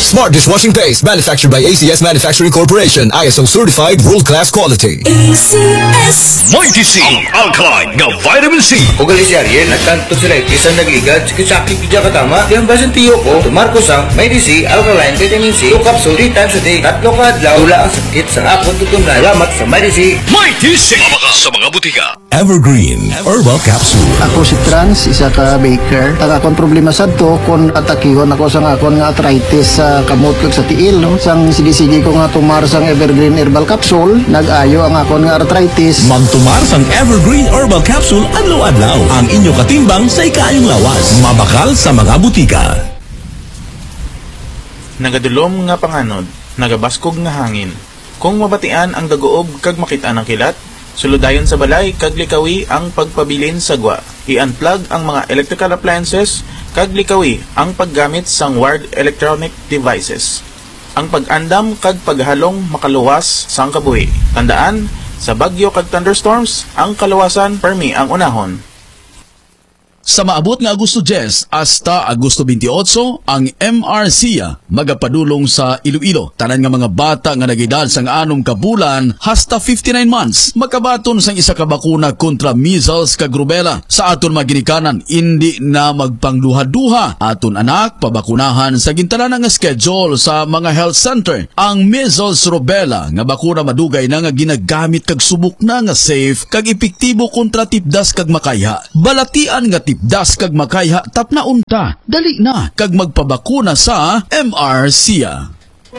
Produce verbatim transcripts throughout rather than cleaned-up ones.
Smart dishwashing paste manufactured by A C S Manufacturing Corporation. I S O certified world-class quality. A C S Mighty C, ang alkaline nga vitamin C. Ugali si Ariel, nagkanto sila ikisan nagligad, sikisakit kidya katama, yung basin tiyo ko, tumarko sang Mighty C, alkaline vitamin C, two capsule, three times a day, tatlo ka adlaw, tula ang sakit sa akot tutong na alamat sa Mighty C. Mighty C, mabaka sa mga butika. Evergreen Herbal Capsule. Ako si Trans, isa ka baker. Ang akong problema sa to, kung atakihon ako sa akong nga arthritis sa kamot ko sa tiil, no? Sang sige-sige ko nga tumar sang Evergreen Herbal Capsule, nag-ayo ang akong nga arthritis. Magtumar sang Evergreen Herbal Capsule adlaw-adlaw. Ang inyo katimbang sa ikayong lawas. Mabakal sa mga butika. Nagadulom nga panganod, nagabaskog nga hangin. Kung mabatian ang dagoob kag makita ng kilat, suludayon sa balay kag likawi ang pagpabilin sa gwa. I-unplug ang mga electrical appliances kag likawi ang paggamit sang wired electronic devices. Ang pag-andam kag paghalong makaluwas sang kabuhi. Tandaan, sa bagyo kag thunderstorms, ang kaluwasan permi ang unahon. Sa maabot nga Agosto ten hasta Agosto twenty-eight, ang M R C A magapadulong sa Iloilo. Tanan nga mga bata nga nagedad sang anom ka bulan hasta fifty-nine months makabaton sang isa ka bakuna kontra measles kag rubella. Sa aton maginikanan, hindi na magpangduha-duha. Aton anak pabakunahan sa gintanan nga schedule sa mga health center. Ang measles rubella nga bakuna madugay na nga ginagamit kag subok na nga safe kag epektibo kontra tipdas kag makaya. Balatian nga tipdas das kag makayha tap na unta, dali na kag magpabakuna sa M R C A.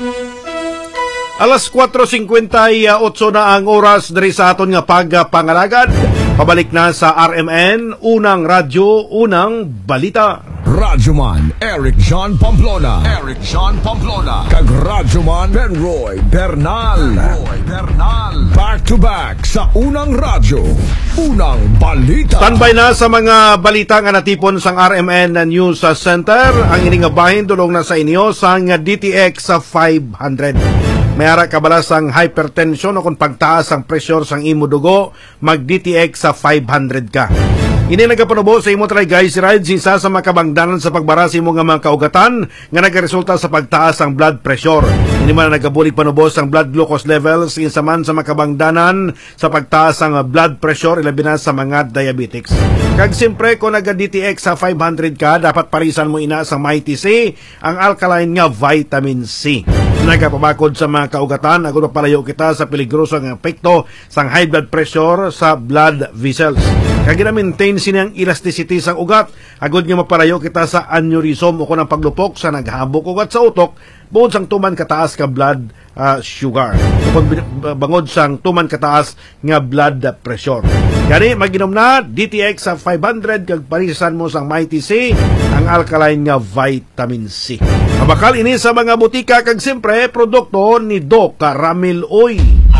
Alas four fifty-eight na ang oras diri sa aton nga pagpangalagad. Pabalik na sa R M N, unang radyo, unang balita. Radyoman Eric John Pamplona. Eric John Pamplona. Kag Radyoman Benroy Bernal. Benroy Bernal. Back to back sa unang radyo, unang balita. Standby na sa mga balita nga natipon sang R M N News Center. Ang ining bahin dulong na sa inyo sang D T X five hundred. Mayara kabalas ang hypertension o kung pagtaas ang pressure sang imo dugo, mag-D T X sa five hundred ka. Ini nagapanubo sa imo try guys ride sinsa sa makabangdanan sa pagbara sa imo nga mga kaugatan nga nagaresulta sa pagtaas ang blood pressure. Ini man nagabulig panubos ang blood glucose levels sinsa man sa makabangdanan sa pagtaas ang blood pressure ilabi na sa mga diabetics. Kag simpre kung naga-D T X sa five hundred ka, dapat parisan mo ina sa Mighty C, ang alkaline nga vitamin C. Nagapabakod sa mga kaugatan, agad palayo kita sa peligrosong epekto sang high blood pressure sa blood vessels. Kag gina-maintain sinang elasticity sang ugat, agad nga mapalayo kita sa aneurysm o kunang paglupok sa naghabok ugat sa utok, buod sang tuman kataas ka blood uh, sugar. Kapag bangod sang tuman kataas nga blood pressure. Gani, maginom na D T X sa five hundred kag parisan mo sang Mighty C, ang alkaline nga vitamin C. Mabakal ini sa mga butika kag siyempre produkto ni Doc Ramil Oy.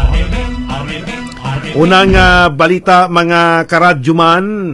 Unang uh, balita mga karadyoman.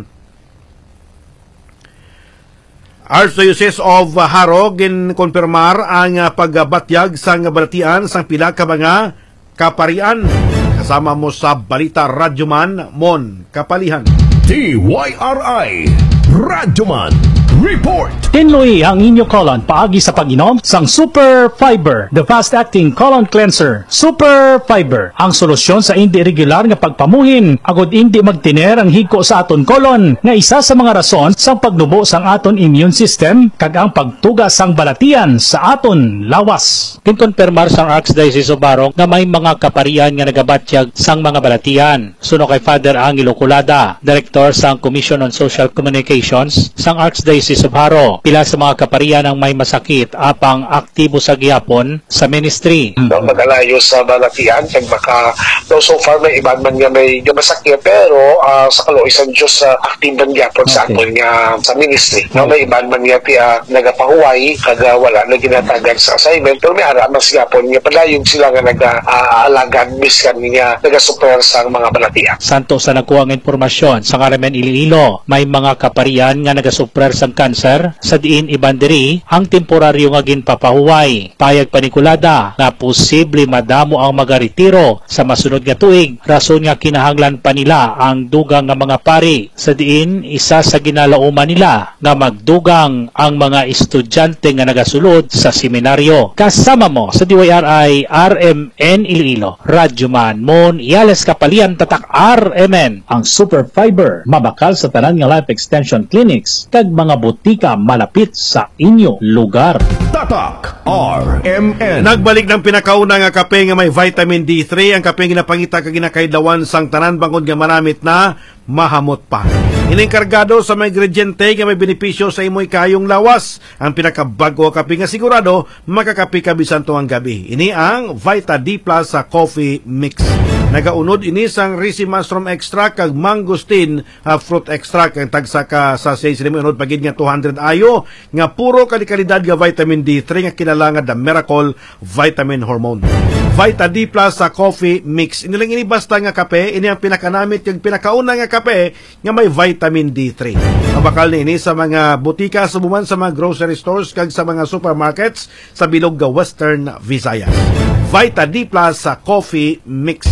Archdiocese of Haro ginkonfirmar ang uh, pagbatyag sa balatian sang pila ka mga kaparian. Kasama mo sa balita Radyoman Mon Kapalihan. D Y R I Radyoman Report. Tinloy ang inyo colon paagi sa pag-inom sang Super Fiber, the fast-acting colon cleanser. Super Fiber, ang solusyon sa hindi regular nga pagpamuhin, agod hindi magtiner ang hiko sa aton colon, nga isa sa mga rason sang pagnubo sang aton immune system, kag ang pagtuga sang balatian sa aton lawas. Kinkonfirmar sang Archdiocese of Haro nga may mga kaparian nga nagabatyag sang mga balatian. Suno kay Father Angelo Culada, Director sang Commission on Social Communications sang Archdiocese of Haro. Pila sa mga kaparian ang may masakit apang aktibo sa gihapon sa ministry. No, magalayo sa balatian kag baka no, so far may iban man nga may nga masakit pero uh, sa kaluoy-san Dios sa uh, aktibo gihapon okay. sa aton nga sa ministry. No, may iban man nga ti uh, nagapahuway kag uh, wala na ginatagan sa assignment pero may ara mas gihapon nga padayon sila nga naga-alagad uh, miskan nga naga-super sa mga balatian. Santo sa nakuha ng impormasyon sa R M N Iloilo, may mga kaparian nga naga-super sa cancer sa diin ibandiri ang temporaryo nga ginpapahuway. Payag panikulada nga posible madamo ang magaretiro sa masunod nga tuig rason nga kinahanglan pa nila ang dugang nga mga pari sa diin isa sa ginalauman nila nga magdugang ang mga estudyante nga nagasulod sa seminaryo. Kasama mo sa D Y R I R M N Iloilo, Radyoman Mon Iales Kapalian Tatak R M N, ang Super Fiber mabakal sa tanan nga life extension clinics kag mga botika malapit sa inyo lugar. Tatak R M N. Nagbalik ng pinakauna nga kape nga may vitamin D three, ang kape nga napangita kag ginakaidawan sang tanan bangod nga maramit na mahamot pa. Inengkargado sa mga ingrediente nga may benepisyo sa imoy kayong lawas. Ang pinakabago kape nga sigurado makakapi ka bisan tuwang gabi. Ini ang Vita D Plus sa coffee mix. Nagaunod ini sang risi mushroom extract kag mangosteen uh, fruit extract ang tagsa ka sa sales ni unod pagid nga two hundred ayo nga puro kalikalidad nga vitamin D three nga kinalangad na Miracle Vitamin Hormone. Vita D Plus sa coffee mix. Inilang ini basta nga kape, ini ang pinakanamit yung pinakauna nga kape nga may vitamin D three. Mabakal ni ini sa mga butika, subuman sa mga grocery stores kag sa mga supermarkets sa bilog nga Western Visayas. Vita D Plus sa coffee mix.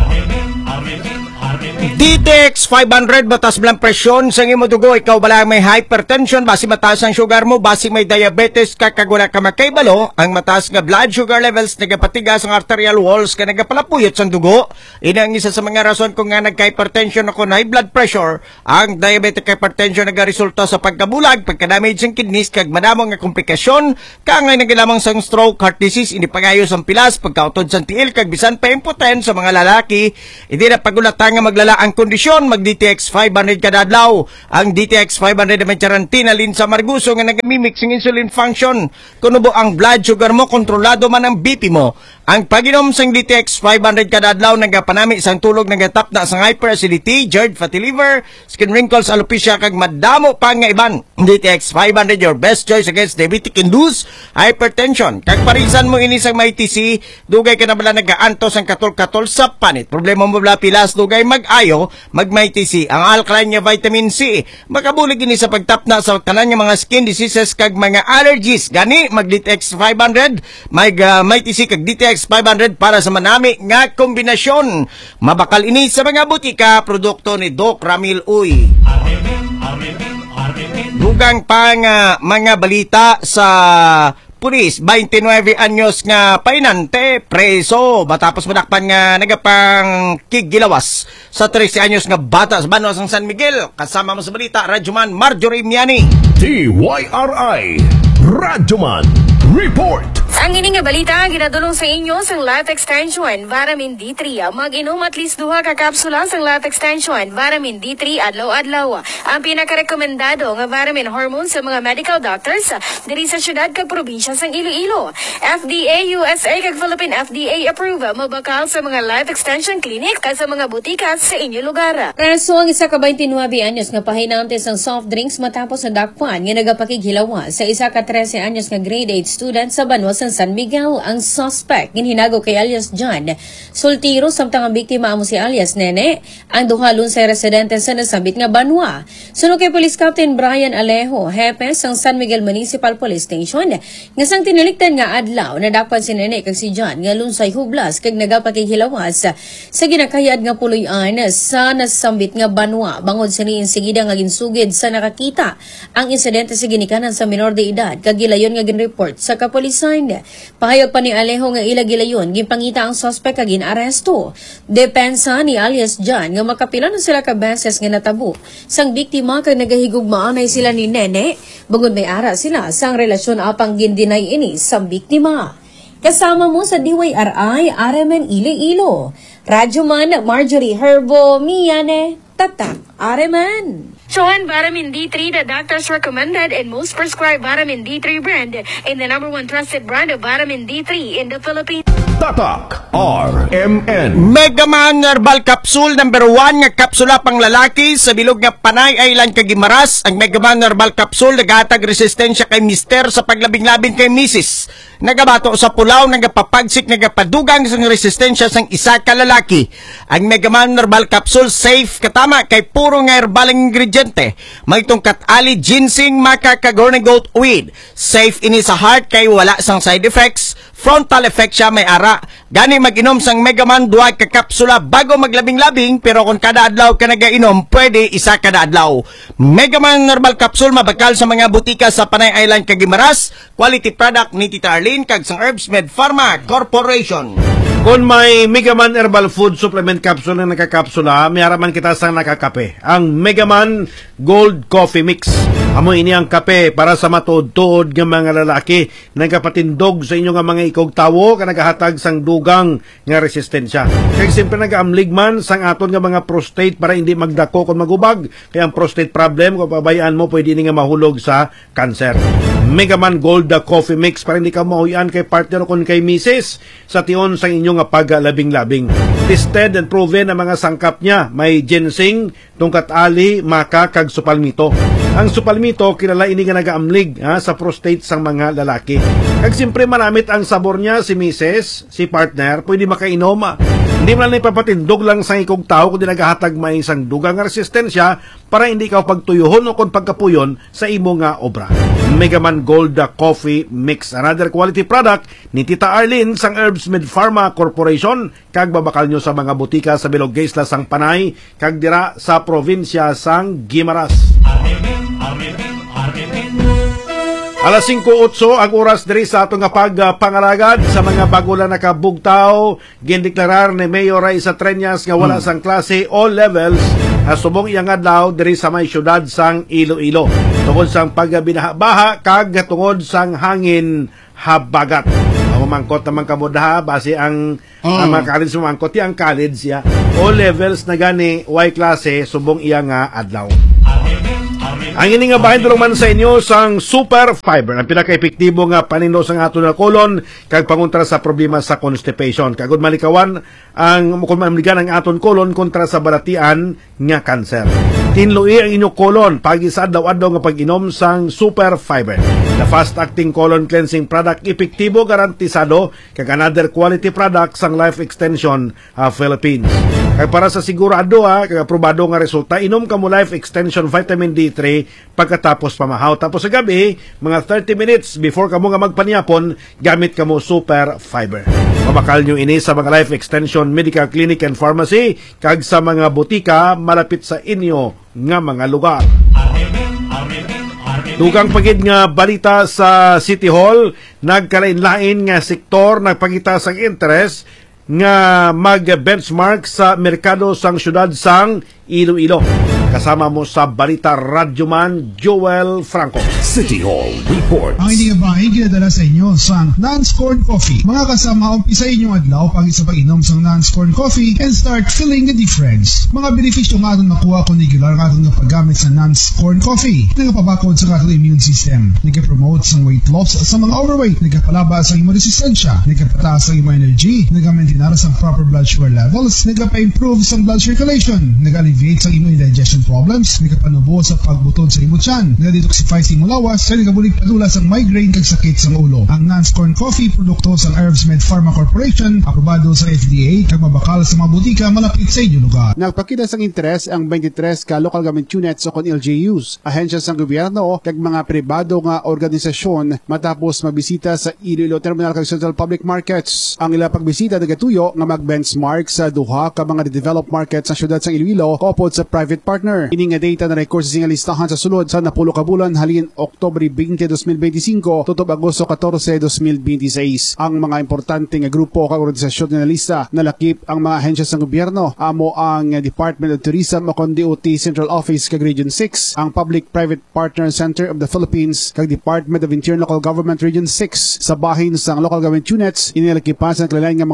D T X five hundred batas blang presyon sa imo dugo. Ikaw bala may hypertension, basi mataas ang sugar mo, basi may diabetes ka kag wala ka makaibalo, ang mataas nga blood sugar levels nagapatigas ang arterial walls ka nagapalapuyot sa dugo. Ina ang isa sa mga rason kung nga nagka-hypertension ako na high blood pressure. Ang diabetic hypertension nagaresulta sa pagkabulag, pagka-damage ng kidneys kag madamo nga komplikasyon, kaangay nagilamang sang stroke, heart disease, ini pagayos ang pilas, pagkautod sa tiil kag bisan pa impotent sa mga lalaki. Hindi na pagulatan nga maglala ang kondisyon, mag D T X five hundred kada adlaw. Ang D T X five hundred may charantinalin sa marguso nga nagamimix ng insulin function. Kuno bo ang blood sugar mo, kontrolado man ang B P mo. Ang paginom sang D T X five hundred kada adlaw nagapanami sang tulog nagatap na sang hyperacidity, GERD, fatty liver, skin wrinkles, alopecia kag madamo pa nga iban. D T X five hundred your best choice against diabetic-induced hypertension. Kag parisan mo ini sang may T C, dugay ka na bala nagaantos ang katol-katol sa panit. Problema mo bala pilas, dugay mag-ayo, mag-may T C. Ang alkaline nga vitamin C, makabulig ini sa pagtapna sa tanan nga mga skin diseases kag mga allergies. Gani mag D T X five hundred, may uh, may T C kag D T X five hundred para sa manami nga kombinasyon. Mabakal ini sa mga butika, produkto ni Doc Ramil Uy. Dugang pang uh, mga balita sa pulis, twenty-nine anyos nga painante preso matapos madakpan nga nagapang kigilawas sa thirteen anyos nga bata sa Banos ng San Miguel. Kasama mo sa balita, Radyoman Marjorie Miani. D Y R I Radyoman Report. Ang ini nga balita ginadulong sa inyo sa Life Extension Vitamin D three. Mag-inom at least duha ka kapsula sa Life Extension Vitamin D three adlaw-adlaw. Ang pinakarekomendado nga vitamin hormone sa mga medical doctors diri sa syudad kag probinsya sang Iloilo. F D A U S A kag Philippine F D A approve mabakal sa mga Life Extension clinic kag sa mga butika sa inyo lugar. Preso ang isa ka twenty-nine anyos nga pahinante sang soft drinks matapos na dakpan nga nagapakighilawa sa isa ka thirteen anyos nga grade eight student sa Banos ng San Miguel. Ang suspect ginhinago kay alias John Soltiro, samtang ang biktima amo si alias Nene. Ang duhalon sa residente sa nasabit nga banwa. Suno kay Police Captain Brian Alejo, hepe sang San Miguel Municipal Police Station, nga sang tinaliktan nga adlaw na dakpan si Nene kag si John nga lunsay hublas kag nagapakighilawas sa ginakayad nga puloy-an sa nasambit nga banwa. Bangod sa niin sigida nga ginsugid sa nakakita ang insidente sa ginikanan sa minor de edad kag gilayon nga ginreport sa kapulisan. Pahayag pa ni Alejo nga ilagilayon ginpangita ang suspect kag ginaresto. Depensa ni alias John nga makapila na sila ka beses nga natabo sang biktima kag nagahigugmaanay sila ni Nene bangod may ara sila sang relasyon apang gindinay ini sang biktima. Kasama mo sa D Y R I R M N Iloilo, Radyoman Marjorie Herbo Miane, Tatak R M N. Joan Vitamin D three, the doctor's recommended and most prescribed vitamin D three brand, and the number one trusted brand of vitamin D three in the Philippines. Tatak R M N. Megaman Herbal Capsule number one nga kapsula pang lalaki sa bilog nga Panay Island kag Gimaras. Ang Megaman Herbal Capsule nagahatag resistensya kay mister sa paglabing-labing kay misis. Nagabato sa pulaw, nagapapagsik, nagapadugang sa resistensya sang isa ka lalaki. Ang Megaman Herbal Capsule safe katama kay puro nga herbal ang ingrediente. May tungkat ali, ginseng, maca, kagorne goat weed. Safe ini sa heart kay wala sang side effects. Frontal effect siya may ara. Gani mag-inom sang Megaman duwa ka kapsula bago maglabing-labing, pero kung kada adlaw ka nagainom, pwede isa kada adlaw. Megaman Herbal Capsule mabakal sa mga butika sa Panay Island kag Gimaras. Quality product ni Tita Arlene kag sang Herbs Med Pharma Corporation. Kung may Megaman Herbal Food Supplement Capsule na nakakapsula, may haraman kita sang nakakape. Ang Megaman Gold Coffee Mix. Amo ini ang kape para sa matuod-tuod ng mga lalaki na kapatindog sa inyo nga mga ikog tawo ka nagahatag sang dugang nga resistensya. Kaya siyempre nag-amlig man sang aton nga mga prostate para hindi magdako kung magubag. Kaya ang prostate problem, kung pabayaan mo, pwede nga mahulog sa cancer. Megaman Gold Coffee Mix para hindi ka mauyan kay partner o kung kay misis sa tion sang inyong paglabing-labing. Tested and proven ang mga sangkap niya. May ginseng, tungkat ali, maca, kag supalmito. Ang supalmito, kilala ini nga nagaamlig ha, sa prostate sang mga lalaki. Kag siyempre maramit ang sabor niya, si misis, si partner, pwede makainom. Hindi mo lang ipapatindog lang sa ikong tao kung nagahatag may isang dugang resistensya para hindi ka pagtuyuhon o kung pagkapuyon sa imo nga obra. Megaman Gold Coffee Mix, another quality product ni Tita Arlene sang Herbs Med Pharma Corporation, kag babakal nyo sa mga butika sa Bilog Isla sang Panay kag dira sa probinsya sang Gimaras. Alas singko otso ang oras diri sa atong pagpangalagad sa mga bago lang nakabugtaw. Gindeklarar ni Mayor Raisa Treñas nga wala sang klase all levels subong iyang adlaw diri sa may syudad sang Iloilo tungod sang pagbinaha-baha kag tungod sang hangin habagat. Ang mangkot naman kamudaha base ang mm. ang mga college sumangkot ang college siya all levels na gani y klase subong iyang adlaw. Ang ini nga bahin tulong man sa inyo sang Super Fiber, ang pinaka-epektibo nga panindo sang ato na kolon kag pangontra sa problema sa constipation. Kagud malikawan ang kung mamligan ang aton kolon kontra sa balatian nga cancer. Tinloi ang inyong kolon pagi sa adlaw-adlaw nga pag-inom sang Super Fiber. The fast-acting colon cleansing product, epektibo, garantisado kag another quality product sang Life Extension uh, Philippines. Kag para sa sigurado ha, kag aprobado nga resulta, inom ka mo Life Extension Vitamin D three pagkatapos pamahaw. Tapos sa gabi, mga thirty minutes before ka mo nga magpanyapon, gamit ka mo Super Fiber. Mabakal nyo ini sa mga Life Extension Medical Clinic and Pharmacy kag sa mga butika malapit sa inyo nga mga lugar. Dugang pagid nga balita sa City Hall, nagkalain-lain nga sektor nagpangita sang interest nga mag-benchmark sa merkado sang syudad sang Iloilo. Kasama mo sa balita Radyoman Joel Franco. City Hall Report. Ang hindi nga bahay ginadala sa inyo sang Nance Corn Coffee. Mga kasama, umpisa inyong adlaw pag isa pag-inom sang Nance Corn Coffee and start feeling the difference. Mga benepisyo nga itong nakuha kung regular nga itong paggamit sa Nance Corn Coffee. Nagapabakod sa katong immune system. Nagka-promote sang weight loss sa mga overweight. Nagkapalaba sa imo resistensya. Nagkapataas sa imo energy. Nagka-maintain sa proper blood sugar levels. Nagka-improve sa blood circulation. Nag-alleviate sa imo indigestion problems. Nagka-panubo sa pagbutod sa imo tiyan. Nag-detoxify sa imo lawas. Sa nagabulig padula sa migraine kag sakit sa ulo. Ang Nance Corn Coffee, produkto sa Herbs Med Pharma Corporation, aprobado sa F D A kag mabakal sa mga butika malapit sa inyong lugar. Nagpakita sang interes ang twenty-three ka local government units o kon L G Us, ahensya sang gobyerno kag mga pribado nga organisasyon matapos mabisita sa Iloilo Terminal kag Central Public Markets. Ang ila pagbisita nagatuyo nga mag-benchmark sa duha ka mga developed markets sa syudad sang Iloilo kopod sa private partner. Ini nga data na record sa listahan sa sulod sa napulo ka bulan halin Oktubre twenty, twenty twenty-five tutob Agosto fourteen, twenty twenty-six. Ang mga importante nga grupo kag organisasyon nga lista nalakip ang mga ahensya sang gobyerno, amo ang Department of Tourism o kon D O T Central Office kag Region six, ang Public-Private Partner Center of the Philippines kag Department of Interior Local Government Region six. Sa bahin sang local government units, inilakipan sa nakilalain nga mga banwa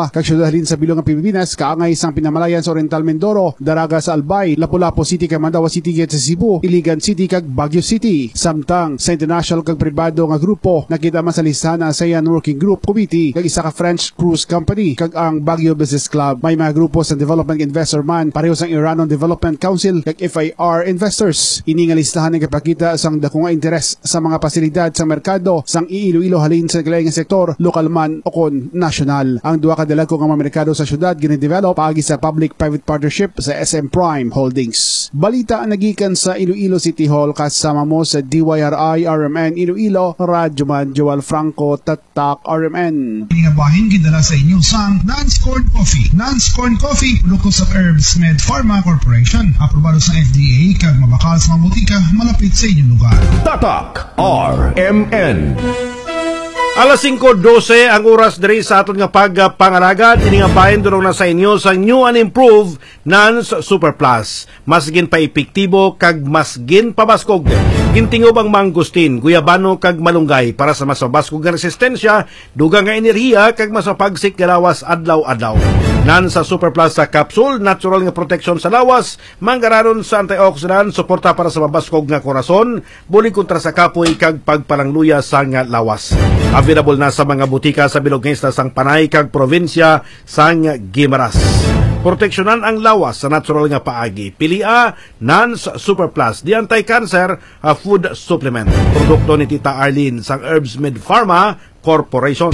Banwa kag syudad halin sa bilog ng Pilipinas kaangay sang pinamalayan sa Oriental Mindoro, Daraga sa Albay, Lapu-Lapu City kag Mandawa City sa Cebu, Iligan City kag Baguio City. Samtang sa international kag pribado nga grupo nakita man sa listahan ang ASEAN Working Group Committee kag isa ka French Cruise Company kag ang Baguio Business Club. May mga grupo sa development investor man pareho sang Iranon Development Council kag F I R investors. Ini nga listahan nga ipakita sang dako nga interes sa mga pasilidad sa merkado sang Iloilo halin sa kalaing sektor, lokal man o kon nasyonal. Ang duha ka dalago nga mga merkado sa syudad ginidevelop paagi sa public-private partnership sa S M Prime Holdings. Balita ang nagikan sa Iloilo City Hall kasama mo sa D Y R I R M N Iloilo, Radyo Man Joel Franco, Tatak R M N. Ini nga bahin gidala sa inyo sang Nance Corn Coffee. Nance Corn Coffee, produkto sa Herbs Med Pharma Corporation. Aprobado sa F D A kag mabakal sa mga butika malapit sa inyong lugar. Tatak R M N. Alas singko dose ang oras diri sa aton nga pagpangalagad. Ini nga bahin durong na sa inyo sa new and improved Nance Super Plus. Mas gin pa epektibo kag mas gin pabaskog. Gintingob ang mangustin, guyabano kag malunggay para sa mas mabaskog nga resistensya, dugang nga enerhiya kag mas mapagsik nga lawas adlaw-adlaw. Nance Super Plus sa capsule, natural nga protection sa lawas, manggararon sa antioxidant, suporta para sa mabaskog nga korason, buli kontra sa kapoy kag pagpalangluya sa nga lawas. Available na sa mga butika sa bilog nga isla sang Panay kag probinsya sang Guimaras. Proteksyonan ang lawas sa natural nga paagi. Pilia Nance Super Plus, di anti-cancer a food supplement. Produkto ni Tita Arlene sang Herbs Med Pharma Corporation.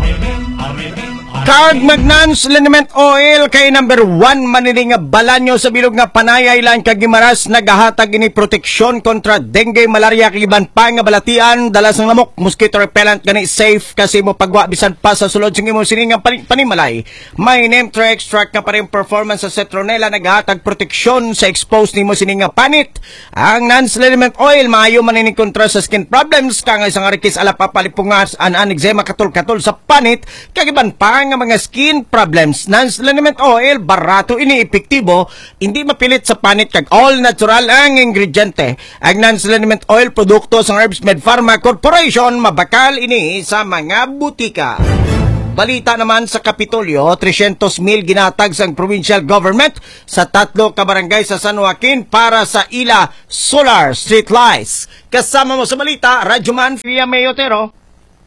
Kag Magnans Liniment Oil kay number one manini nga balanyo sa bilog nga Panay Island kag Guimaras nagahatag ini proteksyon kontra dengue, malaria kag iban pa nga balatian, dala sang lamok, mosquito repellent gani safe kasi mo pagwa bisan pa sa sulod sing imong sining nga panimalay. May name to extract nga pareng performance sa citronella nagahatag proteksyon sa exposed nimo sining nga panit. Ang Nance Liniment Oil maayo manini kontra sa skin problems kang isang arikis ala papalipungas an an eczema katol-katol sa panit kag iban pa nga mga skin problems. Nance Liniment Oil, barato ini epektibo, hindi mapilit sa panit kag all natural ang ingrediente. Ang Nance Liniment Oil, produkto sa Herbs Med Pharma Corporation, mabakal ini sa mga butika. Balita naman sa Kapitolyo, three hundred mil ginatag sa provincial government sa tatlo ka barangay sa San Joaquin para sa ila solar street lights. Kasama mo sa balita, Radyoman Fia Mayotero.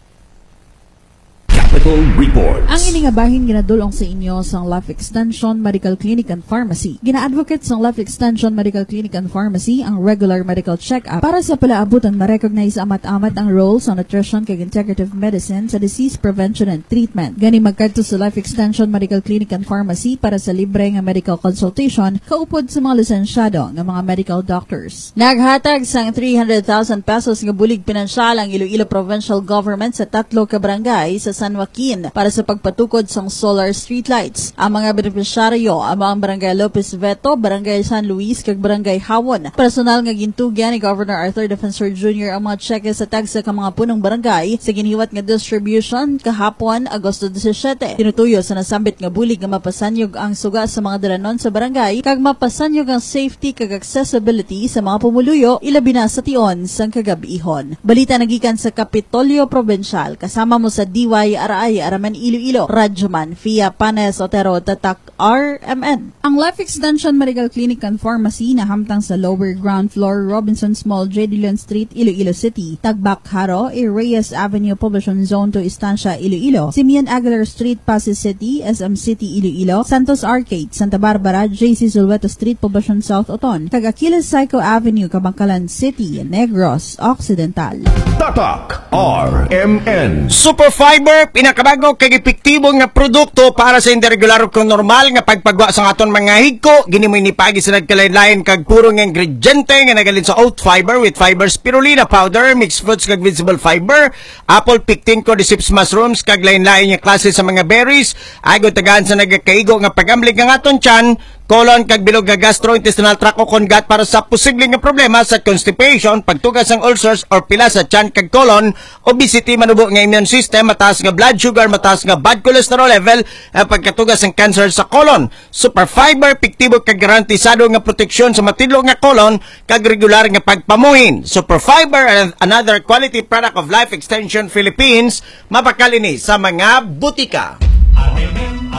Reports. Ang ini nga bahin ginadulong sa inyo sang Life Extension Medical Clinic and Pharmacy. Gina-advocate sang Life Extension Medical Clinic and Pharmacy ang regular medical check-up para sa palaabutan ma-recognize amat-amat ang role sa nutrition kag integrative medicine sa disease prevention and treatment. Gani magkadto sa Life Extension Medical Clinic and Pharmacy para sa libre nga medical consultation kaupod sa mga lisensyado nga mga medical doctors. Naghatag sang three hundred thousand pesos nga bulig pinansyal ang Iloilo Provincial Government sa tatlo ka barangay sa San Joaquin para sa pagpatukod sa solar streetlights. Ang mga benepisyaryo ang mga barangay Lopez Veto, barangay San Luis kag barangay Hawon. Personal nga gintugyan ni Governor Arthur Defensor Junior ang mga cheque sa tagsa ka mga punong barangay sa ginhiwat nga distribution kahapon Agosto seventeen. Tinutuyo sa nasambit nga bulig nga mapasanyog ang suga sa mga dalanon sa barangay kag mapasanyog ang safety kag accessibility sa mga pumuluyo ilabi na sa tion sang kagabihon. Balita nagikan sa Kapitolyo Provincial kasama mo sa D Y R I R M N Iloilo, Radyoman Fia Panes Otero, Tatak R M N. Ang Life Extension Medical Clinic and Pharmacy na hamtang sa lower ground floor Robinsons Mall, J. Dillon Street, Iloilo City, Tagbak Haro, Reyes Avenue, Poblacion Zone two, Estancia, Iloilo, Simeon Aguilar Street, Pasig City, S M City, Iloilo, Santos Arcade, Santa Barbara, J C Zulweto Street, Poblacion South, Oton, kag Aquiles Psycho Avenue, Kabangkalan City, Negros Occidental. Tatak R M N. Superfiber, pinakabago kag epektibo nga produkto para sa irregular kung normal nga pagpagwa sa aton mga higko. Ginimoy ni pagi sa nagkalain-lain kag puro nga ingrediente nga nagalin sa oat fiber with fiber spirulina powder, mixed fruits kag vegetable fiber, apple pectin, cordyceps mushrooms kag lain-lain nga klase sa mga berries. Agod tagaan sa nagakaigo nga pagamblig nga aton tiyan, colon kag bilog nga gastrointestinal tract o kongat para sa posibleng nga problema sa constipation, pagtugas ng ulcers or pila sa tiyan kag colon, obesity, manubo nga immune system, mataas nga blood sugar, mataas nga bad cholesterol level, at pagkatugas ng cancer sa colon. Superfiber, piktibo kag garantisado nga proteksyon sa matidlo nga colon kag regular nga pagpamuhin. Superfiber and another quality product of Life Extension Philippines, mabakal ini sa mga butika.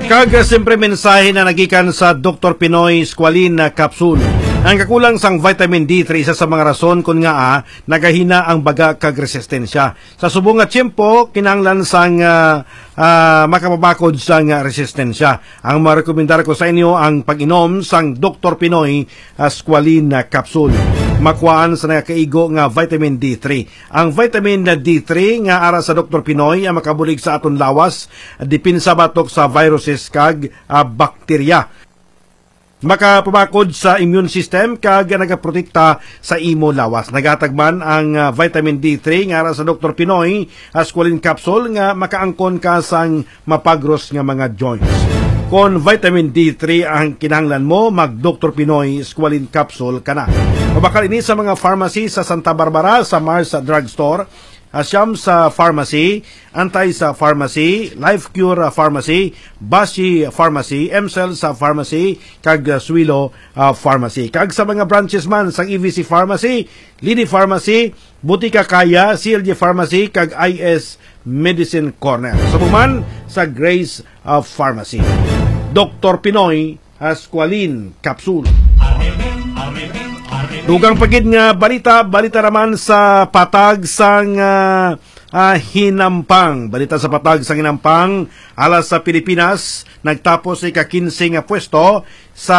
Kag siyempre mensahe na nagikan sa Doctor Pinoy Squalene na capsule. Ang kakulang sang vitamin D three isa sa mga rason kun nga ah, nagahina ang baga kag resistensya. Sa subong nga tiyempo kinahanglan sang uh, uh, makapabakod sang uh, resistensya. Ang marekomendar ko sa inyo ang pag-inom sang Doctor Pinoy uh, Squalene na capsule. Makuhaan sa nakaigo nga vitamin D three. Ang vitamin D three nga ara sa Doctor Pinoy ang makabulig sa aton lawas dipinsa batok sa viruses kag uh, bakterya. Makapabakod sa immune system kag nagaprotekta sa imo lawas. Nagatagman ang uh, vitamin D three nga ara sa Doctor Pinoy Squalene capsule nga makaangkon ka sang mapagros nga mga joints. Kon vitamin D three ang kinahanglan mo, mag Doctor Pinoy Squalene capsule kana. Mabakal ini sa mga pharmacy sa Santa Barbara, sa Mars Drugstore, Asyam sa Pharmacy, Antay sa Pharmacy, Life Cure Pharmacy, Bashi Pharmacy, M C E L sa Pharmacy, kag Swilo uh, Pharmacy. Kag sa mga branches man sa E V C Pharmacy, Lidi Pharmacy, Butika Kaya, C L G Pharmacy, kag I S Medicine Corner. Sa buman sa Grace uh, Pharmacy. Doctor Pinoy uh, Squalene capsule. Dugang pagid nga balita, balita naman sa patag sang uh, uh, Hinampang. Balita sa patag sang Hinampang, alas sa Pilipinas, nagtapos ika kinse nga pwesto sa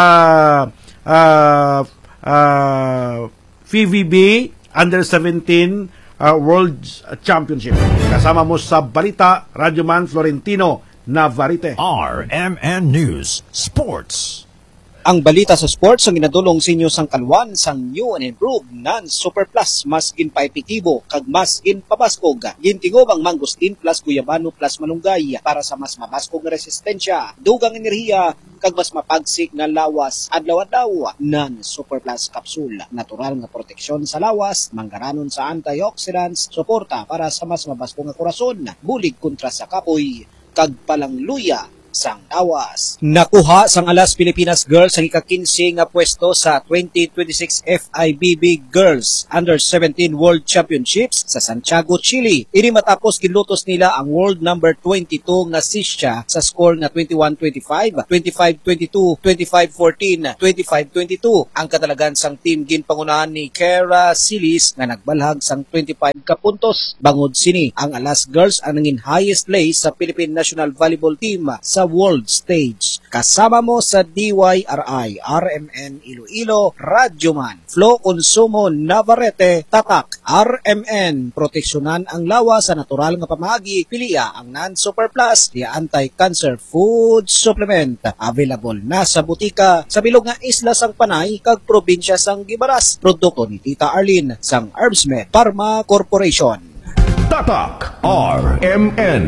uh, uh, F V B Under seventeen uh, World Championship. Kasama mo sa balita, Radyoman Florentino Navarrete. R M N News Sports. Ang balita sa sports ang ginadulong sa inyo sang kalwan sang new and improved non-Super Plus, mas gin paepektibo kag mas gin pabaskog. Gintingob ang Mangosteen Plus Guyabano Plus Malunggay para sa mas mabaskog nga resistensya, dugang enerhiya kag mas mapagsik nga lawas adlaw-adlaw. Non-Super Plus capsule, natural nga proteksyon sa lawas, manggaranon sa antioxidants, suporta para sa mas mabaskog nga korason, bulig kontra sa kapoy kag palangluya sang lawas. Nakuha sang Alas Pilipinas Girls ang ika-kinse nga pwesto sa twenty twenty-six F I B B Girls Under seventeen World Championships sa Santiago, Chile. Ini matapos kinlutos nila ang world number twenty-two nga Sisha sa score nga twenty-one twenty-five, twenty-five twenty-two, twenty-five fourteen, twenty-five twenty-two. Ang katalagan sang team ginpangunahan ni Kara Silis nga nagbalhag sang twenty-five ka puntos. Bangod sini, ang Alas Girls ang nangin highest place sa Philippine National Volleyball Team sa world stage. Kasama mo sa D Y R I, R M N Iloilo, Radyoman, Flo Consumo Navarrete, Tatak, R M N, proteksyonan ang lawa sa natural nga pamagi, pilia ang non-Super Plus, di anti-cancer food supplement. Available na sa butika sa bilog nga isla sang Panay kag probinsya sang Gibaras. Produkto ni Tita Arlene sang Herbsmed Pharma Corporation. Tatak R M N.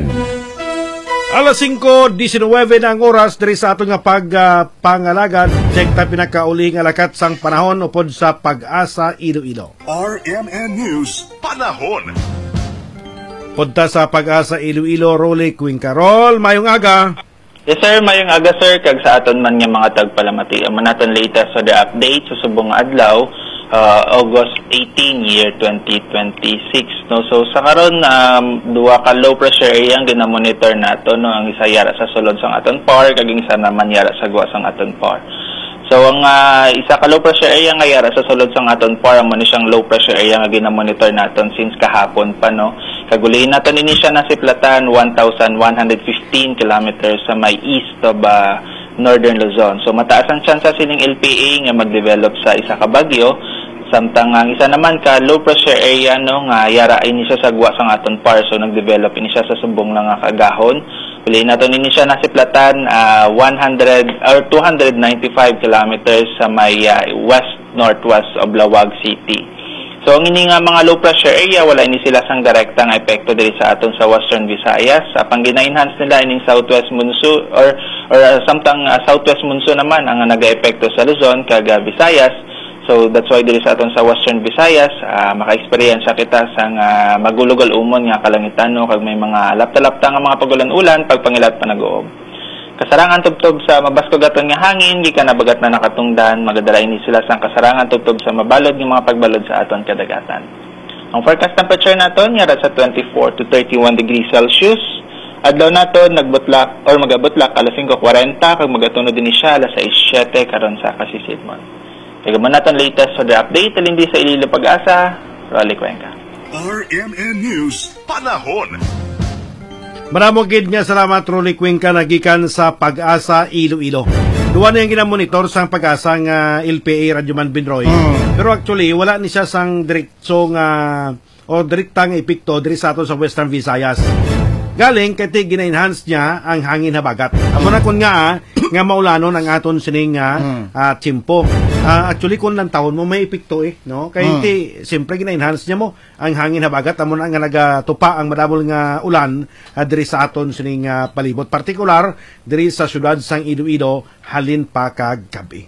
Alas singko diecinueve na ang oras diri sa ato nga pagpangalagad. Uh, Check ta pinakauli nga lakat sang panahon upod sa Pag-asa Iloilo. R M N News Panahon. Punta sa Pag-asa Iloilo, Rolly Quincarol. Mayong aga. Yes sir, mayong aga sir. Kag sa aton man nga mga tagpalamati. Ang naton latest sa the update sa subong adlaw. Uh, August eighteenth, year twenty twenty-six. No? So sa karon um, duwa ka low pressure area ang ginamonitor nato, no? Ang isa yara sa sulod sang aton par, kag isa naman yara sa guwa sang aton par. So ang uh, isa ka low pressure area nga yara sa sulod sang aton par, amo ni siyang low pressure area nga ginamonitor naton since kahapon pa, no. Kagulihin naton ini siya na siplatan one thousand one hundred fifteen kilometers sa may east of uh, Northern Luzon. So mataas ang tsansa sining L P A nga mag-develop sa isa ka bagyo. Samtang ang isa naman ka low pressure area, no, nga yara ini siya sa guwa sang aton par, so nag-develop ini siya sa subong lang nga kagahon. Uli naton ini siya nasiplatan uh, one hundred or two hundred ninety-five kilometers sa may uh, west northwest of Lawag City. So ang ini nga mga low pressure area, wala ini sila sang direktang epekto diri sa aton sa Western Visayas. Apang gina-enhance nila ining southwest monsoon or or uh, samtang uh, southwest monsoon naman ang naga-epekto sa Luzon kag uh, Visayas. So that's why diri sa aton sa Western Visayas, uh, maka-experience kita sang uh, magulugol umon nga kalangitan, no, kag may mga lapta-lapta nga mga pagulan-ulan pagpangilat pa nag-uob. Kasarangan tubtob sa mabaskog aton nga hangin, di ka nabagat na nakatungdan, magadala ini sila sang kasarangan tubtob sa mabalod ng mga pagbalod sa aton kadagatan. Ang forecast temperature naton yara sa twenty-four to thirty-one degrees Celsius. Adlaw nato nagbutlak or magabutlak alas five forty kag magatunod din siya alas six seven karon sa Kasisidmon. Kagaman naton latest sa the update alindi sa Iloilo Pag-asa, Rolly Cuenca. R M N News Panahon. Maramong gid nga salamat Rolly Cuenca nagikan sa Pag-asa Iloilo. Duwa na yung ginamonitor sang Pag-asa nga L P A Radyoman Binroy. Hmm. Pero actually wala ni siya sang direkto nga o direktang epekto diri sa ato sa Western Visayas. Galing kay gina-enhance niya ang hangin habagat. Amo na kun nga nga maulanon ang aton sining nga hmm. uh, tiyempo. Uh, actually kun lang taon mo may epekto eh, no? Kay hmm. ti siyempre gina-enhance niya mo ang hangin habagat amo na nga nagatupa ang madabol nga ulan uh, diri sa aton sining uh, palibot, partikular diri sa syudad sang Iloilo halin pa kag gabi.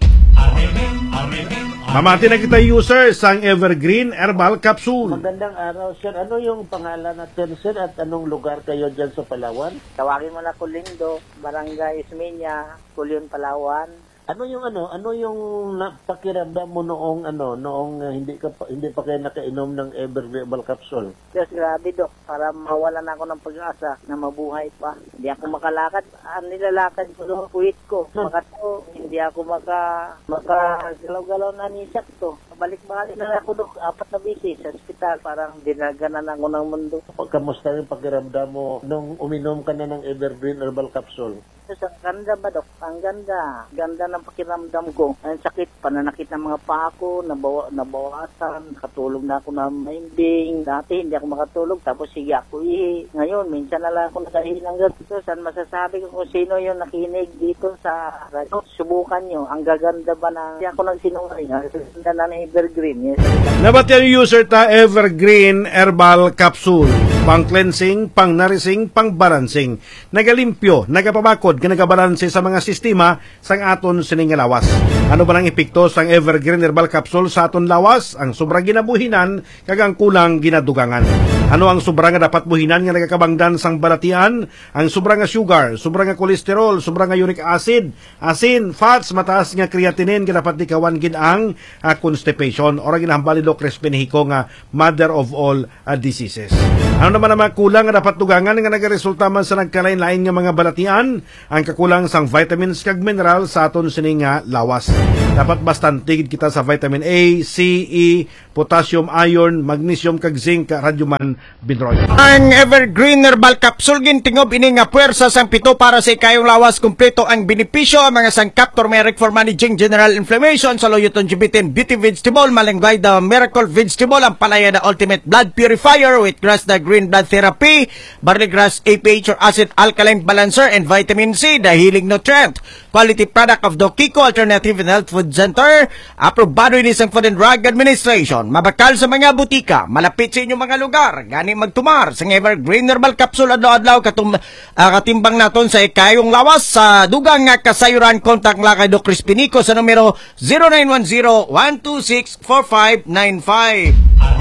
Mamati na kita user sang Evergreen Herbal Capsule. Magandang araw, sir. Ano yung pangalan natin, sir, at anong lugar kayo dyan sa Palawan? Tawagin mo na Kulindo, Barangay Ismeña, Kulion, Palawan. Ano yung ano, ano yung pakiramdam mo noong ano, noong uh, hindi ka pa, hindi pa kayo nakainom ng Evergreen Herbal Capsule? Yes, grabe, Dok. Para mawalan ako ng pag-asa na mabuhay pa. Hindi ako makalakad. Ang nilalakad ko doon, kuwit ko. Makato, hindi ako maka, makagalaw-galaw na nisak to. Balik-balik na ako, Dok. Apat na bisi sa ospital. Parang dinaganan ako ng mundo. Kamusta yung pakiramdam mo nung uminom ka na ng Evergreen Herbal Capsule? Ang ganda ba, Dok? Ang ganda. Ganda ng pakiramdam ko. Ang sakit, pananakit ng mga paa ko, nabawa, nabawasan, nakatulog na ako na maimbing. Dati hindi ako makatulog, tapos sige ako ihi. Ngayon, minsan na lang ako nakahihi ng ganito. Saan masasabi ko kung sino yung nakinig dito sa radyo? Subukan nyo. Ang gaganda ba na hindi ako nagsinungaling? Ang ganda na ng Evergreen. Yes. Nabat yan yung user ta Evergreen Herbal Capsule. Pang cleansing, pang nourishing, pang balancing. Nagalimpyo, nagapabakod, nagabalanse sa mga sistema sang aton sining lawas. Ano ba ang epekto sang Evergreen Herbal Capsule sa aton lawas? Ang sobrang ginabuhinan kag ang kulang ginadugangan. Ano ang sobrang nga dapat buhinan nga nagakabangdan sang balatian? Ang sobrang nga sugar, sobrang nga kolesterol, sobrang nga uric acid, asin, fats, mataas nga creatinine nga dapat dikawan gid ang uh, constipation or ginahambali do Crispin Hico nga mother of all uh, diseases. Ano naman ang mga kulang nga dapat dugangan nga nagaresulta man sa nagkalain-lain nga mga balatian? Ang kakulang sang vitamins kag mineral sa aton sining nga lawas. Dapat bastante gid kita sa vitamin A, C, E, potassium, iron, magnesium kag zinc, Radyoman Binroy. Ang Evergreen Herbal Capsule gintingob ini nga puwersa sang pito para sa ikayong lawas, kumpleto ang benepisyo ang mga sangkap turmeric for managing general inflammation, saluyuton gibitin, beauty vegetable, malanggay the miracle vegetable, ang palaya na ultimate blood purifier, wheatgrass the green blood therapy, barley grass A P H or acid alkaline balancer, and vitamin C the healing nutrient. Quality product of Dokiko Alternative and Health Food Center, aprobado ini sang Food and Drug Administration. Mabakal sa mga butika, malapit sa inyong mga lugar. Gani magtumar sa Evergreen Herbal Capsule adlaw-adlaw katum uh, katimbang naton sa ikayong lawas sa dugang nga kasayuran. Kontak la kay Doc Crispin Hico sa numero zero nine one zero, one two six, four five nine five.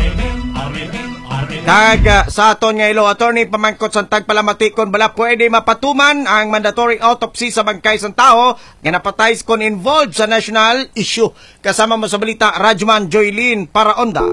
Kag uh, sa aton nga ilo attorney pamangkot sa tagpalamatikon bala pwede mapatuman ang mandatory autopsy sa bangkay sang tao nga napatay kon involved sa national issue. Kasama mo sa balita Radyoman Joylene Paraonda.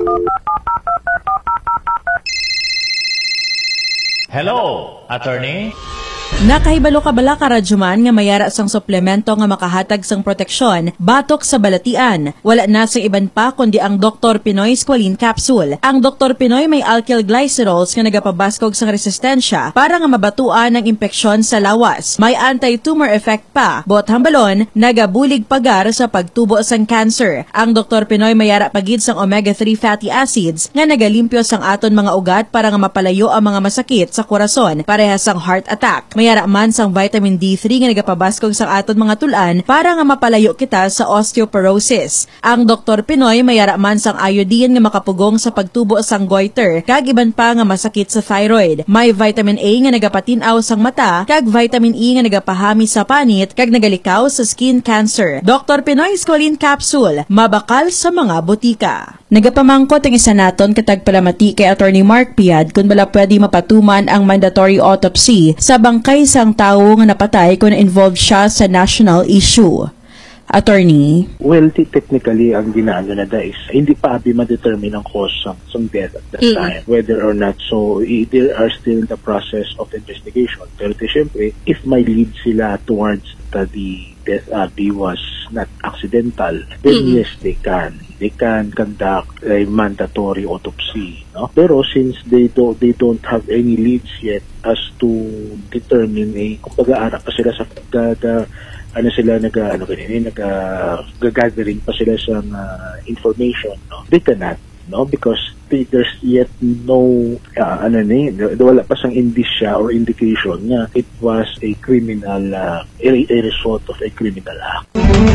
Hello, attorney. Nakahibalo ka bala ka Radyoman nga mayara sang suplemento nga makahatag sang proteksyon batok sa balatian. Wala na sang iban pa kundi ang Doctor Pinoy Squalene Capsule. Ang Doctor Pinoy may alkyl glycerols nga nagapabaskog sang resistensya para nga mabatuan ang impeksyon sa lawas. May anti-tumor effect pa. Bot hambalon, nagabulig pagar sa pagtubo sang cancer. Ang Doctor Pinoy mayara pagid sang omega three fatty acids nga nagalimpyo sang aton mga ugat para nga mapalayo ang mga masakit sa korason parehas sang heart attack. Mayara man sang vitamin D three nga nagapabaskog sa aton mga tulan para nga mapalayo kita sa osteoporosis. Ang Doctor Pinoy mayara man sang iodine nga makapugong sa pagtubo sang goiter kag iban pa nga masakit sa thyroid. May vitamin A nga nagapatin-aw sang mata kag vitamin E nga nagapahami sa panit kag nagalikaw sa skin cancer. Doctor Pinoy Squalene Capsule, mabakal sa mga botika. Nagapamangkot ang isa naton katag palamati kay Attorney Mark Piad kung bala pwede mapatuman ang mandatory autopsy sa bangkay sang tawo nga napatay kung na-involved siya sa national issue. Attorney? Well, t- technically, ang ginaano na da is hindi pa abi ma-determine ang cause ng, ng death at that Mm. time, whether or not. So, i- they are still in the process of investigation. Pero di, syempre, if may lead sila towards that the death abi was not accidental, then Mm-mm. yes, they can. They can conduct a mandatory autopsy. No? Pero since they don't, they don't have any leads yet as to determine, eh, kung pag-aarap pa sila sa the, the, ano sila naga ano ganyan naga gathering pa sila sa uh, information, no, they cannot, no, because they, there's yet no uh, ano ni wala pa sang indisya or indication na it was a criminal uh, a, a result of a criminal act.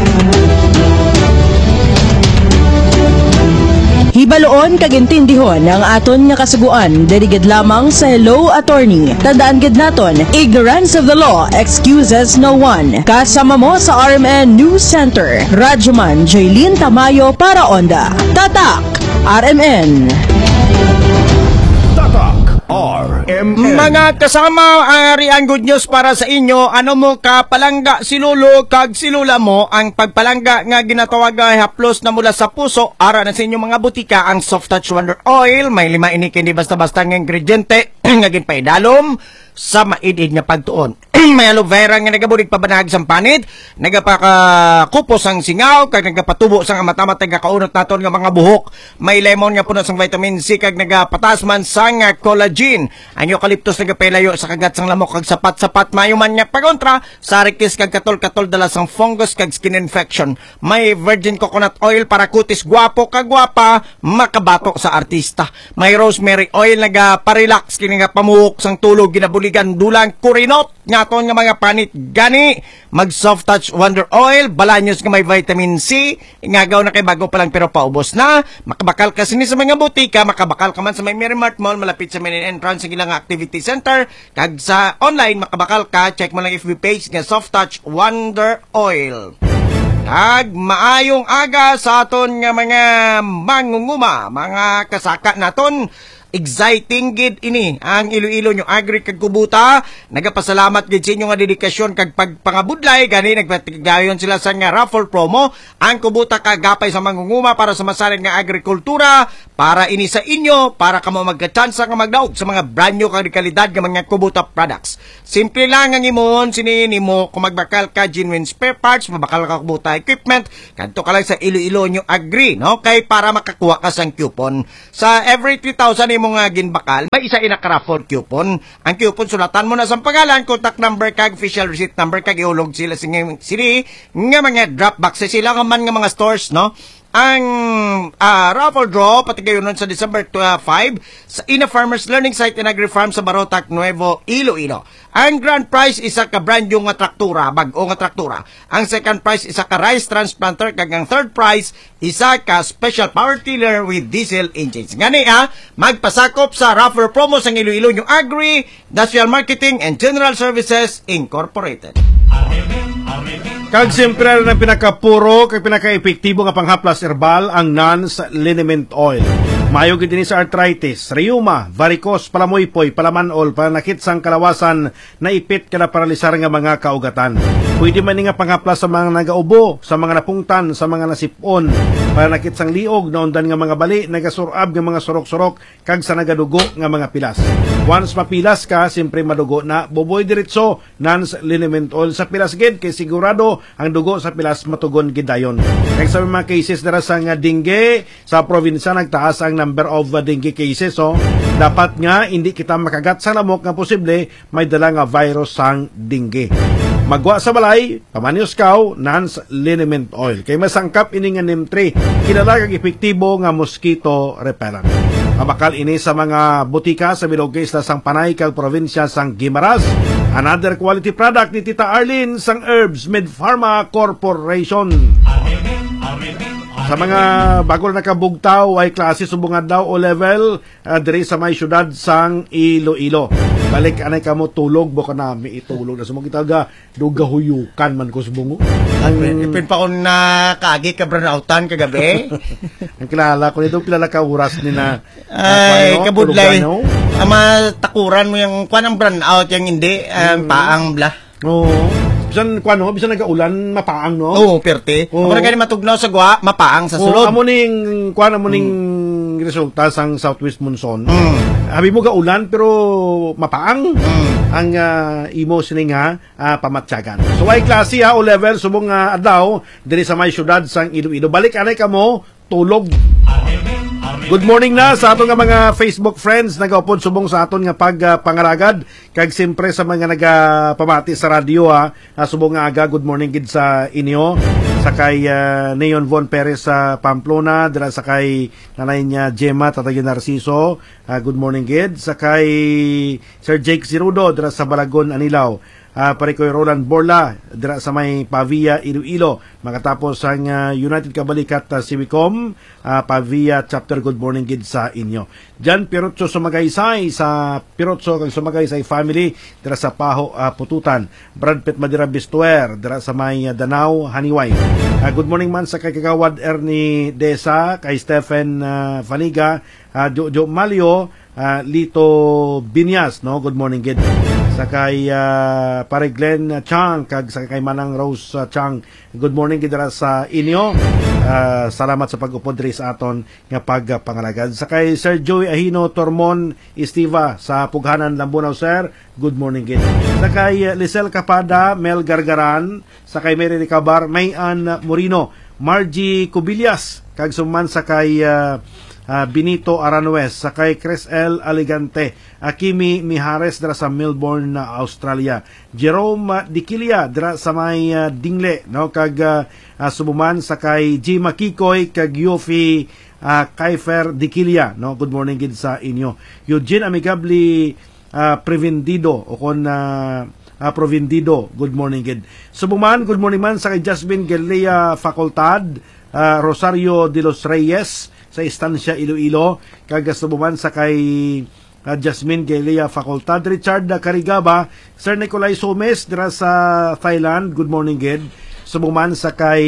Hibaloon kagintindihon ang aton nga kasuguan dirigid lamang sa Hello Attorney. Tandaan gid naton, ignorance of the law excuses no one. Kasama mo sa R M N News Center, Radyoman Jaylene Tamayo para Onda. Tatak R M N. R M N. Mga kasama, ari ang good news para sa inyo. Ano mo ka palangga silulo kag silula mo ang pagpalangga nga ginatawag ay haplos na mula sa puso ara na sa inyo mga butika ang Soft Touch Wonder Oil. May lima ini kini basta-basta nga ingrediente nga ginpaidalom sa maidid nga pagtuon. May aloe vera nga nagabulig pabanahag sang panit, nagapakakupos ang singaw, kag nagapatubo sang matamat nga kaunot naton nga mga buhok. May lemon nga puno sang vitamin C kag nagapatas man sang collagen. Ang eucalyptus nagapelayo sa kagat sang lamok kag sapat-sapat mayo man nga pagontra sa rikis kag katol-katol dala sang fungus kag skin infection. May virgin coconut oil para kutis gwapo kag gwapa makabatok sa artista. May rosemary oil nagaparelax kini nga pamuhok sang tulog ginabuligan dulang kurinot ngaton nga mga panit gani. Mag Soft Touch Wonder Oil balanyos nga may vitamin C ingagaw na kay bago pa lang pero paubos na. Makabakal ka sini sa mga butika, makabakal ka man sa may Merrimart Mall malapit sa main entrance ng ilang activity center, kag sa online makabakal ka, check mo lang F B page nga Soft Touch Wonder Oil. Kag maayong aga sa aton nga mga mangunguma, mga kasaka naton. Exciting gid ini ang Iloilo nyo agri kag kubuta. Nagapasalamat gid sa inyo nga dedikasyon kag pagpangabudlay gani nagpatigayon sila sa nga raffle promo. Ang kubuta kagapay sa mangunguma para sa masalin nga agrikultura para ini sa inyo para kamo magkatsansa nga magdaog sa mga brand new kag kalidad nga mga kubuta products. Simple lang ang imon sini nimo kung magbakal ka genuine spare parts, mabakal ka kubuta equipment, kadto ka lang sa Iloilo nyo agri, no? Kay para makakuha ka sang coupon. Sa every three thousand mo nga ginbakal, may isa ina-raffle coupon. Ang coupon sulatan mo na sa pangalan, contact number kag official receipt number kag iulog sila sini nga mga drop boxes sila nga man nga mga stores, no? Ang uh, raffle draw pati kayo nun sa December five sa Ina Farmers Learning Site in Agri Farm sa Barotac, Nuevo, Iloilo. Ang grand prize isa ka brand new nga traktura, bag-o nga traktura. Ang second prize isa ka rice transplanter kag ang third prize isa ka special power tiller with diesel engines. Ngani ha, magpasakop sa raffle promo sa Iloilo yung Agri, Industrial Marketing and General Services Incorporated. Kag siyempre na pinakapuro kag pinaka-epektibo nga panghaplas herbal ang Nance Liniment Oil. Mayo gid dinhi sa arthritis, rheuma, varicose, palamuypoy, palamanol, panakit sang kalawasan, naipit kada paralisar nga mga kaugatan. Pwede man nga panghaplas sa mga nagaubo, sa mga napungtan, sa mga nasipon, panakit sang liog, naundan nga mga bali, nagasurab nga mga surok-surok, kag sa nagadugo nga mga pilas. Once mapilas ka, siyempre madugo na, buboy diretso, Nance Liniment Oil sa pilas gid kay sigurado ang dugo sa pilas matugon gidayon. Kaya sa mga cases dara sa nga dengue sa probinsya nagtaas ang number of uh, dengue cases, so dapat nga hindi kita makagat sa lamok nga posible may dala nga virus sang dengue. Magwa sa balay, pamanios kaw, Nance Liniment Oil. Kay masangkap ini nga neem three, kilala kag epektibo nga mosquito repellent. Mabakal ini sa mga butika sa bilog isla sang Panay kag probinsya sang Guimaras. Another quality product ni Tita Arlene sang Herbs Med Pharma Corporation. Sa mga bago na nakabugtaw ay klase subungad daw o level uh, diri sa may syudad sang Iloilo. Balik anay ka mo tulog baka na may itulog na sumong itaga duga huyukan man ko subungo. Ang ipin pa ko na kagi ka brownoutan kagabi. Ang kilala ko nito kilala ka oras ni na ay uh, kabudlay. Ama takuran mo yung kwan ang brownout yung hindi um, paang bla. Oo. bisan kuan no, bisan nagaulan mapaang no. Oo, perte. Oo. Amo gani matugnaw sa gwa, mapaang sa sulod. Oo, amo ning kuan amo ning mm. resulta sang southwest monsoon. Mm. Habi mo gaulan pero mapaang mm. ang uh, imo sini nga uh, pamatsyagan. So ay klase ha o level subong uh, adlaw diri sa may syudad sang Iloilo. Balik anay kamo tulog. Good morning na sa aton nga mga Facebook friends nagaupod subong sa aton nga pagpangaragad uh, kag siyempre sa mga nagapamati sa radyo ha uh, subong nga aga good morning gid sa inyo sakay uh, Neon Von Perez sa Pamplona dira sakay nanay niya Gemma Tatay Narciso uh, good morning gid sakay Sir Jake Cirudo dira sa Balagon Anilaw. Uh, pare ko Roland Borla dira sa may Pavia Iloilo makatapos ang uh, United Kabalikat uh, Civicom uh, Pavia chapter good morning gid sa inyo Jan Pirotso Sumagaysay sa Pirotso kag Sumagaysay family dira sa Paho uh, Pututan Brad Pitt Madira Bistuer dira sa may uh, Danau Haniway uh, good morning man sa kay Kagawad Ernie Desa kay Stephen uh, Faniga uh, Jojo Malio uh, Lito Binyas no good morning gid sakay uh, pare Glenn Chang kag sakay Manang Rose uh, Chang good morning gidara sa inyo uh, salamat sa pag-upod diri sa aton nga pagpangalagad sakay Sir Joey Ahino Tormon Estiva sa Pughanan Lambunaw sir good morning gid sakay uh, Lisel Capada Mel Gargaran sakay Mary Ricabar Mayan Morino Margie Cubillas kag suman sakay uh, Uh, Benito Aranuez sakay Chris L. Aligante Akimi Mihares dira sa Melbourne, uh, Australia Jerome uh, Dikilia dira sa may uh, Dingle no kag uh, uh, subuman sakay G. Makikoy kag Yofi uh, Kaifer Dikilia no good morning gid sa inyo Eugene Amigably uh, Prevendido o kon uh, uh, Provendido good morning gid subuman good morning man sakay Jasmine Galea Facultad uh, Rosario de los Reyes sa Estancia Iloilo kagasubuman sa kay uh, Jasmine Galea Facultad Richard Carigaba Sir Nicolay Somes dira sa Thailand good morning gid subuman sa kay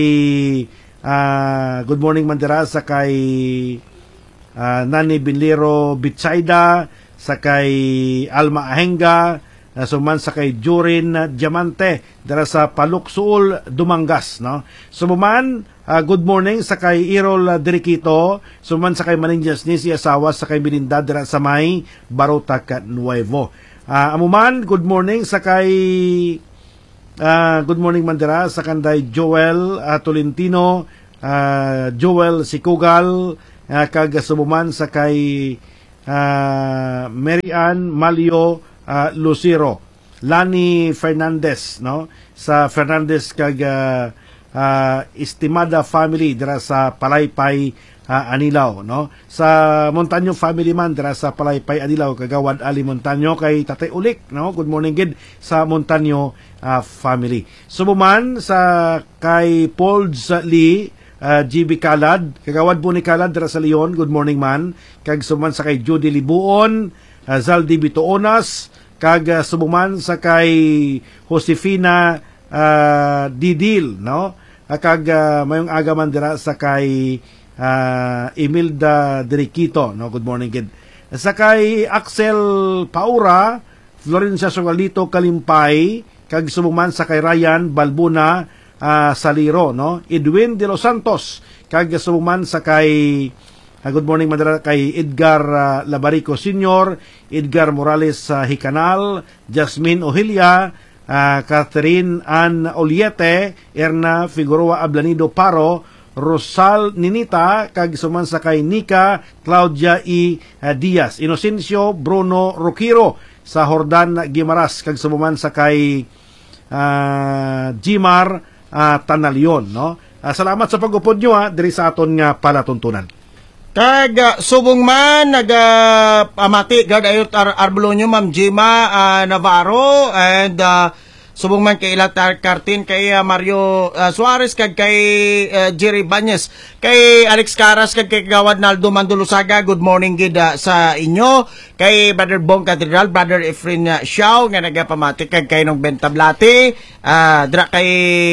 uh, good morning man dira sa kay uh, Nani Binlero Bitsaida sa kay Alma Ahenga uh, suman sa kay Jurin Diamante dira sa Paluksul Dumangas no subuman Uh, good morning sa kay Irol uh, Diriquito, suman sa kay Maninjas ni si asawa sa kay Melinda dira sa may Barotac Nuevo. Uh, amuman, good morning sa kay uh, good morning mandira sa kanday Joel uh, Tolentino, uh, Joel Sikugal, uh, kag sumuman sa kay uh, Mary Ann Malio uh, Lucero, Lani Fernandez, no? Sa Fernandez kag uh, Uh, estimada family dira sa Palaypay uh, Anilaw no sa Montaño family man dira sa Palaypay Anilaw kagawad Ali Montaño kay Tatay Ulik no good morning gid sa Montaño uh, family subuman sa kay Paul Lee uh, G B Calad kagawad po ni Calad dira sa Leon good morning man kag subuman sa kay Judy Libuon uh, Zaldi Bitoonas kag uh, subuman sa kay Josefina uh, Didil no kag uh, mayong agaman dira sa kay uh, Emilda Diriquito no good morning kid sa kay Axel Paura Florencia Sogalito Kalimpay kag sumuman sa kay Ryan Balbuna uh, Saliro no Edwin de los Santos kag sumuman sa kay uh, good morning madara kay Edgar uh, Labarico Senior Edgar Morales sa uh, Hicanal Jasmine Ohilia Uh, Catherine Ann Oliete, Erna Figueroa Ablanido Paro, Rosal Ninita, kag suman sa kay Nika Claudia E. Uh, Diaz, Inocencio Bruno Roquiro sa Jordan Guimaras, kag suman sa kay uh, Jimar uh, Tanalion. No? Uh, salamat sa pag-upod nyo ha, diri sa aton nga palatuntunan. Kag uh, subong man nag uh, amati gad ayot ar Arbulonyo Ma'am Jima uh, Navarro and uh, subong man kay Ilatar Cartin kay uh, Mario uh, Suarez kag kay uh, Jerry Banyes kay Alex Caras kag kay Gawad Naldo Mandulusaga good morning gid uh, sa inyo kay Brother Bong Cathedral Brother Efren uh, Xiao nga nagapamati kag kay nung Bentablate uh, dra kay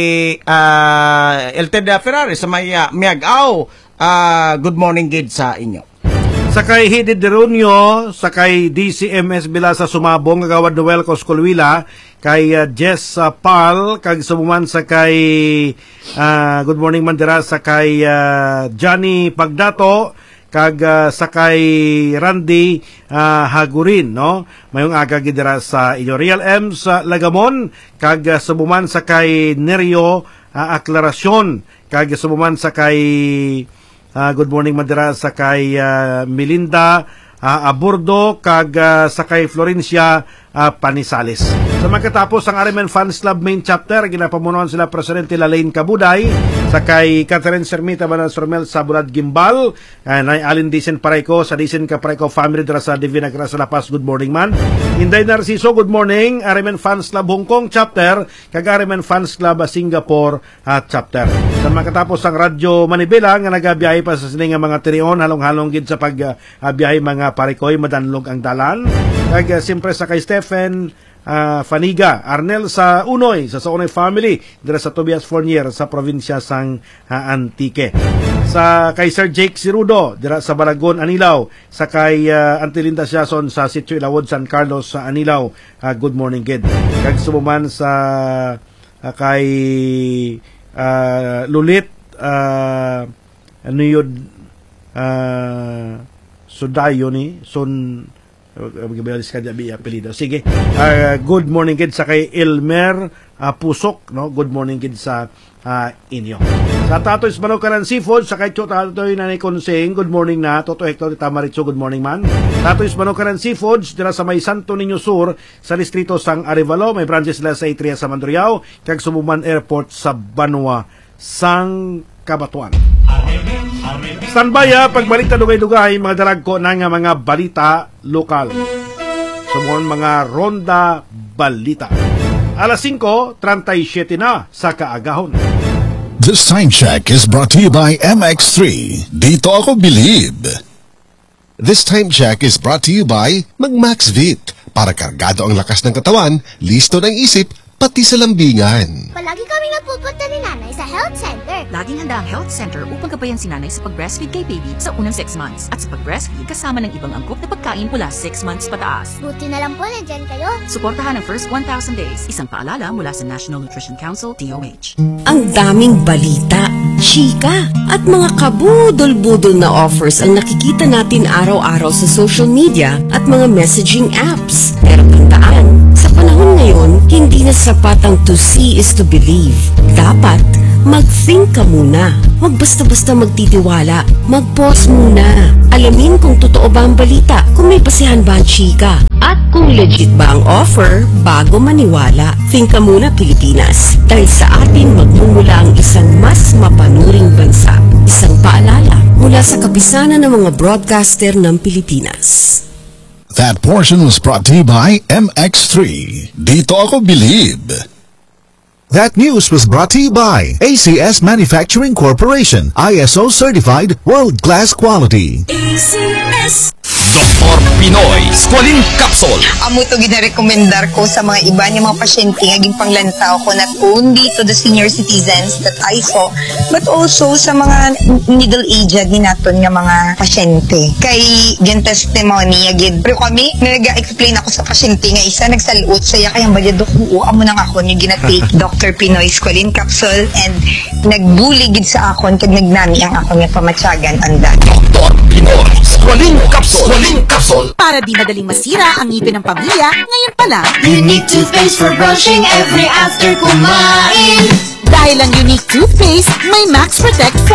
uh, Elted Ferrari sa may uh, Miagaw. Uh, good morning gid sa inyo. Sakay Hidid Derunyo, sakay D C M S Bila sa Sumabong, Gawad Noel Coscolwila, kay uh, Jess uh, Pal, kag sumuman sa kay uh, good morning man dira sa kay uh, Johnny Pagdato, kag uh, sa kay Randy uh, Hagurin, no? Mayong aga gidira sa inyo. Real M sa Lagamon, kag uh, sumuman sa kay Nerio uh, Aclaracion, kag sumuman sa kay uh, good morning man dira sa kay uh, Melinda uh, Aburdo, kag uh, sa kay Florencia uh, Panisales. Sa magkatapos ang R M N Fans Club main chapter, ginapamunuan sila Presidente Lalaine Kabuday, sa kay Catherine Sermita Banan Sormel sa Bulad Gimbal, uh, na Alin Dicen Parayko sa Dicen Kaparayko family dira sa Divina Gracia La Paz, good morning man. Inday Narciso, good morning. R M N Fans Club Hong Kong chapter, kag R M N Fans Club Singapore uh, chapter. Sa magkatapos ang Radyo Manibela nga nagabiyahe pa sa sining nga mga tirion, halong-halong gid sa pagbiyahe uh, mga parikoy, madanlog ang dalan. Kag uh, siyempre sa kay Stephen Uh, Faniga, Arnel sa Unoy, sa Saunay family, dira sa Tobias Fournier sa probinsya sang uh, Antique. Sa kay Sir Jake Cirudo, dira sa Balagon, Anilaw. Sa kay uh, Antilinda Siason sa Sitio Ilawod, San Carlos sa Anilaw, uh, good morning kid. Kag sumuman sa uh, kay uh, Lulit uh, Nuyod uh, Sudayo ni Son Sige. Uh, good morning kid sa kay Elmer uh, Pusok, no? Good morning kid sa uh, inyo. Sa Tatoy Manukaran Seafood, sa kay Tatoy Nanay Conseng, good morning na. Toto Hector Tamaritso, good morning man. Tatoy Manukaran Seafoods, dira sa may Santo Niño Sur, sa distrito sang Arevalo, may branches sila sa Itria sa Mandurriao, kag Sumuman Airport sa Banwa sang Kabatuan. Standby ha, pagbalik na dugay-dugay, mga dalag ko na nga mga balita lokal. Sumuon mga ronda balita. Alas singko, trentaysiyete na sa kaagahon. This time check is brought to you by M X three. Dito ako believe. This time check is brought to you by Mag-Maxvit. Para kargado ang lakas ng katawan, listo ng isip, pati sa lambingan. Palagi kami napupunta ni nanay sa health center. Laging handa ang health center upang gabayan si nanay sa pag-breastfeed kay baby sa unang six months. At sa pag-breastfeed, kasama ng ibang angkop na pagkain mula six months pataas. Buti na lang po nandyan kayo. Suportahan ang first one thousand days. Isang paalala mula sa National Nutrition Council, D O H. Ang daming balita, chika, at mga kabudol-budol na offers ang nakikita natin araw-araw sa social media at mga messaging apps. Pero tandaan, sa panahon ngayon, hindi na sapat ang to see is to believe. Dapat, mag-think ka muna. Huwag basta-basta magtitiwala. Mag-pause muna. Alamin kung totoo ba ang balita, kung may basihan ba ang chika, at kung legit ba ang offer bago maniwala. Think ka muna, Pilipinas. Dahil sa atin magmumula ang isang mas mapanuring bansa. Isang paalala mula sa kapisanan ng mga broadcaster ng Pilipinas. That portion was brought to you by M X three. Dito ako believe. That news was brought to you by A C S Manufacturing Corporation, I S O certified, world-class quality. A C S Doktor Pinoy Squalene Capsule. Amo to ginarekomendar ko sa mga iba niya mga pasyente nga ging panglantaw ko not only to the senior citizens that I saw but also sa mga middle-aged ni naton nga mga pasyente. Kay gen testimony agid pero kami nag-explain ako sa pasyente nga isa nagsaluot saya kayang bayad ko amo nang ako ni ginatake Doctor Pinoy Squalene Capsule and nagbuligid sa akon kag nagnami ang akon nga pamatyagan anda. Doktor Pinoy Squalene Capsule. Squalene Capsule. Para di madaling masira ang ngipin ng pamilya, ngayon pa lang. Unique toothpaste for brushing every after kumain. Dahil ang unique toothpaste, may Max Protect